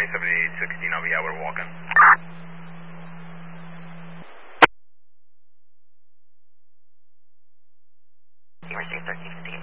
7816, I'll be out, we're walking. Emergency 1315.